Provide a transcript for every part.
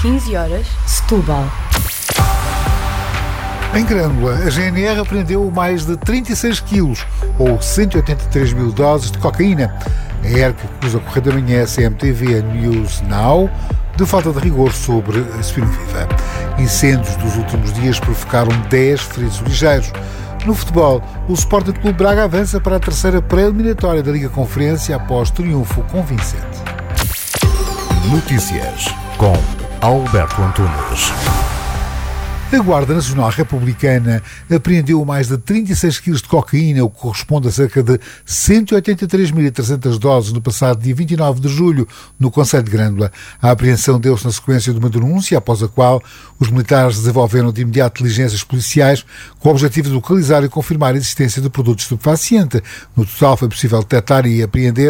15h, Setúbal. Em Grândola, a GNR apreendeu mais de 36 quilos, ou 183 mil doses de cocaína. A ERC acusa o Correio da Manhã, CMTV News Now, de falta de rigor sobre a Spinoviva. Incêndios dos últimos dias provocaram 10 feridos ligeiros. No futebol, o Sporting Clube Braga avança para a terceira pré-eliminatória da Liga Conferência após triunfo convincente. Notícias com Alberto Antunes. A Guarda Nacional Republicana apreendeu mais de 36 quilos de cocaína, o que corresponde a cerca de 183.300 doses no passado dia 29 de julho, no concelho de Grândola. A apreensão deu-se na sequência de uma denúncia, após a qual os militares desenvolveram de imediato diligências policiais com o objetivo de localizar e confirmar a existência de produtos estupefacientes. No total foi possível detectar e apreender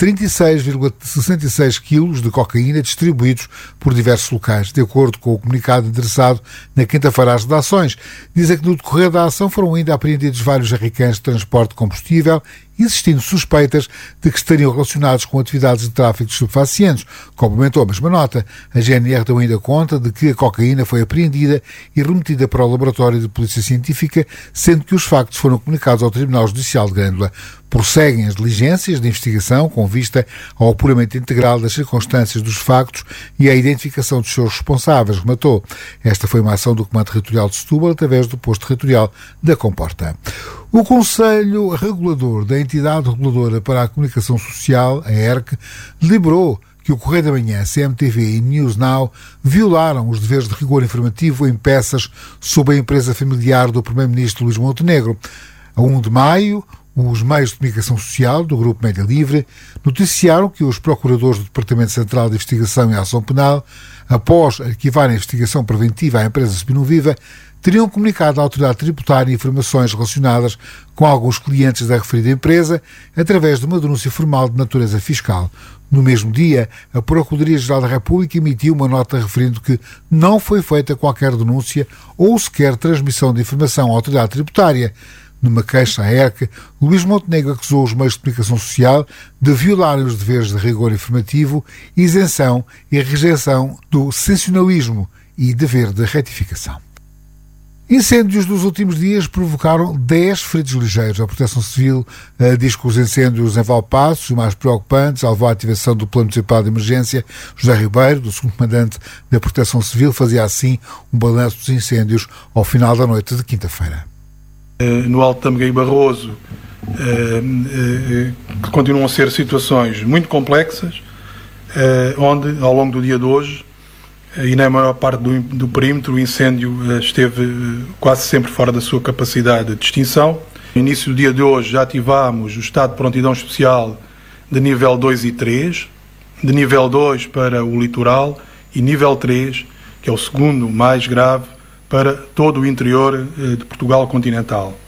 36,66 quilos de cocaína distribuídos por diversos locais, de acordo com o comunicado endereçado na quinta-feira às redações. Dizem que no decorrer da ação foram ainda apreendidos vários jerrycans de transporte de combustível, existindo suspeitas de que estariam relacionados com atividades de tráfico de estupefacientes. Complementou a mesma nota. A GNR deu ainda conta de que a cocaína foi apreendida e remetida para o Laboratório de Polícia Científica, sendo que os factos foram comunicados ao Tribunal Judicial de Grândola. Prosseguem as diligências de investigação com vista ao apuramento integral das circunstâncias dos factos e à identificação dos seus responsáveis, rematou. Esta foi uma ação do Comando Territorial de Setúbal através do posto territorial da Comporta. O Conselho Regulador da Entidade Reguladora para a Comunicação Social, a ERC, deliberou que o Correio da Manhã, CMTV e News Now violaram os deveres de rigor informativo em peças sobre a empresa familiar do Primeiro-Ministro Luís Montenegro. A 1 de maio, os meios de comunicação social do Grupo Média Livre noticiaram que os procuradores do Departamento Central de Investigação e Ação Penal, após arquivar a investigação preventiva à empresa Spinoviva, teriam comunicado à autoridade tributária informações relacionadas com alguns clientes da referida empresa através de uma denúncia formal de natureza fiscal. No mesmo dia, a Procuradoria-Geral da República emitiu uma nota referindo que não foi feita qualquer denúncia ou sequer transmissão de informação à autoridade tributária. Numa queixa à ERC, Luís Montenegro acusou os meios de comunicação social de violarem os deveres de rigor informativo, isenção e rejeição do sensacionalismo e dever de retificação. Incêndios dos últimos dias provocaram 10 feridos ligeiros. A Proteção Civil diz que os incêndios em Valpaços, os mais preocupantes, levou à ativação do Plano Municipal de Emergência. José Ribeiro, do segundo comandante da Proteção Civil, fazia assim um balanço dos incêndios ao final da noite de quinta-feira. No Alto Tâmega e Barroso, que continuam a ser situações muito complexas, onde, ao longo do dia de hoje, e na maior parte do perímetro, o incêndio esteve quase sempre fora da sua capacidade de extinção. No início do dia de hoje já ativámos o estado de prontidão especial de nível 2 e 3, de nível 2 para o litoral e nível 3, que é o segundo mais grave, para todo o interior de Portugal continental.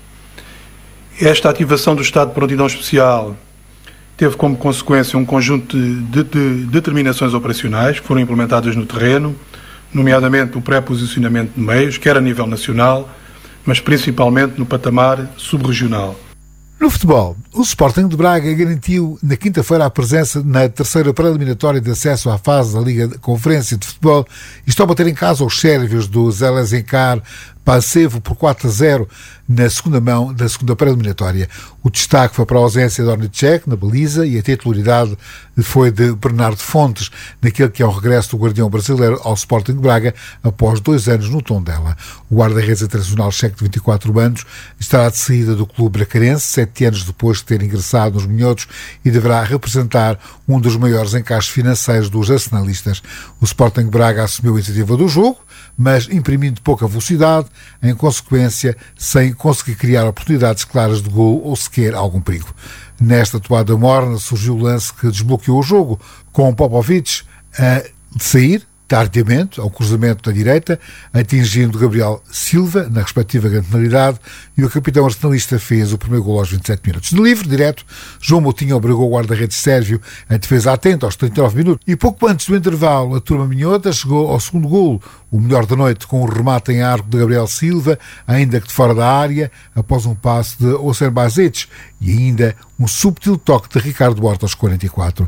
Esta ativação do estado de prontidão especial teve como consequência um conjunto de determinações operacionais que foram implementadas no terreno, nomeadamente o pré-posicionamento de meios, quer a nível nacional, mas principalmente no patamar subregional. No futebol, o Sporting de Braga garantiu na quinta-feira a presença na terceira pré-eliminatória de acesso à fase da Liga de Conferência de Futebol e está a bater em casa os sérvios do Zelezincar Pančevo por 4-0 na segunda mão da segunda pré-eliminatória. O destaque foi para a ausência de Ornicek na baliza e a titularidade foi de Bernardo Fontes, naquele que é o regresso do guardião brasileiro ao Sporting de Braga após 2 anos no Tondela. O guarda-redes internacional checo de 24 anos estará de saída do clube bracarense 7 anos depois de ter ingressado nos minhotos e deverá representar um dos maiores encaixes financeiros dos arsenalistas. O Sporting de Braga assumiu a iniciativa do jogo, mas imprimindo pouca velocidade, em consequência, sem conseguir criar oportunidades claras de gol ou sequer algum perigo. Nesta toada morna surgiu o lance que desbloqueou o jogo, com Popovic a sair tardiamente ao cruzamento da direita, atingindo Gabriel Silva na respectiva grande penalidade, e o capitão arsenalista fez o primeiro golo aos 27 minutos. De livre, direto, João Moutinho obrigou o guarda-redes sérvio a defesa atenta aos 39 minutos, e pouco antes do intervalo, a turma minhota chegou ao segundo golo, o melhor da noite, com um remate em arco de Gabriel Silva, ainda que de fora da área, após um passe de Oser Bazic, e ainda um subtil toque de Ricardo Horta aos 44.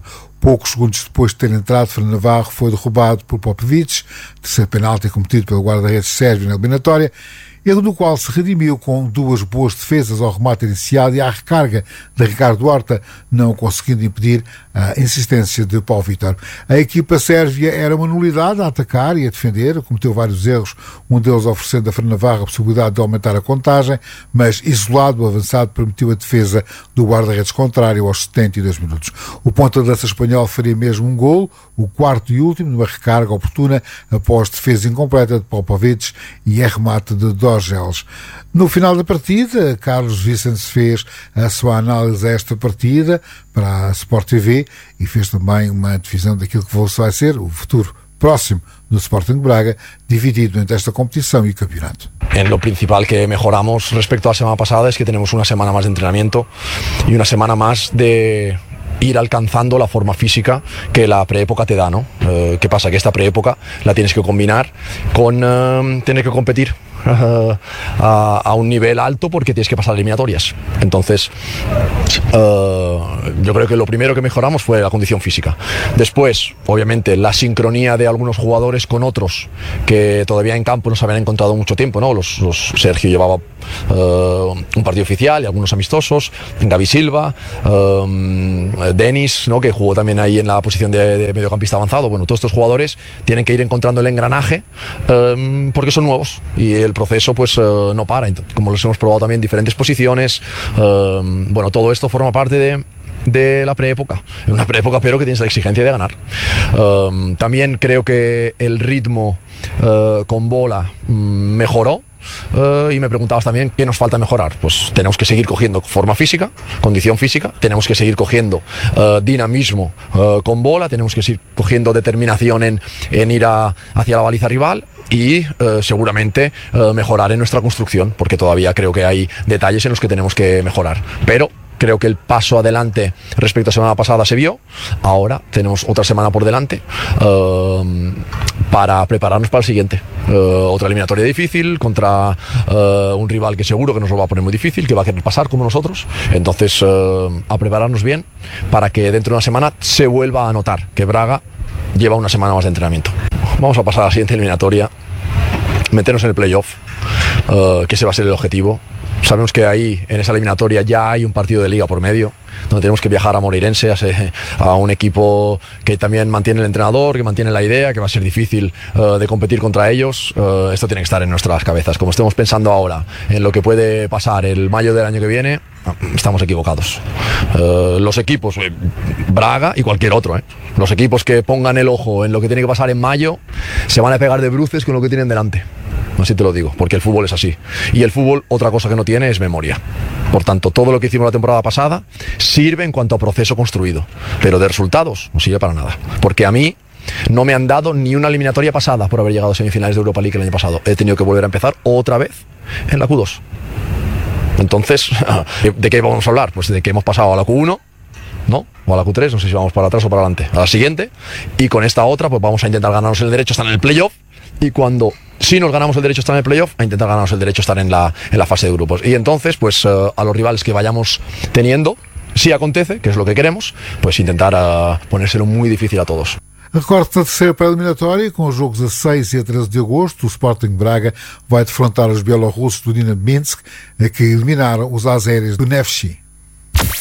Poucos segundos depois de ter entrado, Fernando Navarro foi derrubado por Popovic, terceiro penalti cometido pelo guarda-redes sérvio na eliminatória, erro do qual se redimiu com 2 boas defesas ao remate inicial e à recarga de Ricardo Horta, não conseguindo impedir a insistência de Paulo Vítor. A equipa sérvia era uma nulidade a atacar e a defender, cometeu vários erros, um deles oferecendo a Fernando Navarro a possibilidade de aumentar a contagem, mas isolado, o avançado permitiu a defesa do guarda-redes contrário aos 72 minutos. O ponta-de-lança espanhol faria mesmo um golo, o quarto e último, numa recarga oportuna após defesa incompleta de Popovic e remate de Dorgeles. No final da partida, Carlos Vicente fez a sua análise a esta partida para a Sport TV e fez também uma divisão daquilo que vai ser o futuro próximo do Sporting Braga, dividido entre esta competición y el campeonato. Lo principal que mejoramos respecto a la semana pasada es que tenemos una semana más de entrenamiento y una semana más de ir alcanzando la forma física que la preépoca te da, ¿no? ¿Qué pasa? Que esta preépoca la tienes que combinar con tener que competir a un nivel alto porque tienes que pasar eliminatorias. Entonces, yo creo que lo primero que mejoramos fue la condición física. Después, obviamente, la sincronía de algunos jugadores con otros que todavía en campo no se habían encontrado mucho tiempo, ¿no? Sergio llevaba un partido oficial y algunos amistosos, Gavi Silva, Denis, ¿no? Que jugó también ahí en la posición de mediocampista avanzado. Bueno, todos estos jugadores tienen que ir encontrando el engranaje porque son nuevos y el proceso pues no para. Como los hemos probado también en diferentes posiciones, bueno, todo esto forma parte de la preépoca, una preépoca pero que tienes la exigencia de ganar. También creo que el ritmo con bola mejoró. Y me preguntabas también qué nos falta mejorar. Pues tenemos que seguir cogiendo forma física, condición física, tenemos que seguir cogiendo dinamismo con bola, tenemos que seguir cogiendo determinación en ir hacia la baliza rival y seguramente mejorar en nuestra construcción, porque todavía creo que hay detalles en los que tenemos que mejorar. Pero creo que el paso adelante respecto a la semana pasada se vio. Ahora tenemos otra semana por delante para prepararnos para el siguiente. Otra eliminatoria difícil contra un rival que seguro que nos lo va a poner muy difícil, que va a querer pasar como nosotros. Entonces, a prepararnos bien para que dentro de una semana se vuelva a notar que Braga lleva una semana más de entrenamiento. Vamos a pasar a la siguiente eliminatoria, meternos en el playoff, que ese va a ser el objetivo. Sabemos que ahí, en esa eliminatoria, ya hay un partido de liga por medio, donde tenemos que viajar a Moreirense, a un equipo que también mantiene el entrenador, que mantiene la idea, que va a ser difícil de competir contra ellos. Esto tiene que estar en nuestras cabezas. Como estemos pensando ahora en lo que puede pasar el mayo del año que viene, estamos equivocados. Los equipos, Braga y cualquier otro, los equipos que pongan el ojo en lo que tiene que pasar en mayo, se van a pegar de bruces con lo que tienen delante. Así te lo digo, porque el fútbol es así. Y el fútbol, otra cosa que no tiene es memoria. Por tanto, todo lo que hicimos la temporada pasada sirve en cuanto a proceso construido, pero de resultados no sirve para nada. Porque a mí no me han dado ni una eliminatoria pasada por haber llegado a semifinales de Europa League el año pasado. He tenido que volver a empezar otra vez en la Q2. Entonces, ¿de qué vamos a hablar? Pues de que hemos pasado a la Q1, ¿no? O a la Q3, no sé si vamos para atrás o para adelante, a la siguiente, y con esta otra pues vamos a intentar ganarnos el derecho a estar en el playoff, y cuando si nos ganamos el derecho a estar en el playoff, a intentar ganarnos el derecho a estar en la fase de grupos. Y entonces, pues a los rivales que vayamos teniendo, si acontece, que es lo que queremos, pues intentar ponérselo muy difícil a todos. Recorte da terceira pré-eliminatória, com os jogos a 6 e a 13 de agosto. O Sporting Braga vai defrontar os bielorrussos do Dinamo Minsk, que eliminaram os azeres do Neftchi.